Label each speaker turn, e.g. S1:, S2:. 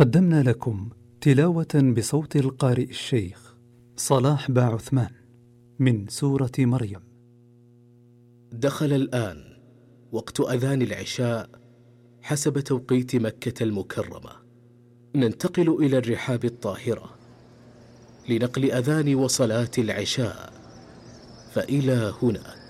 S1: قدمنا لكم تلاوة بصوت القارئ الشيخ صلاح باعثمان من سورة مريم.
S2: دخل الآن وقت أذان العشاء حسب توقيت مكة المكرمة. ننتقل إلى الرحاب الطاهرة لنقل أذان وصلاة العشاء، فإلى هناك.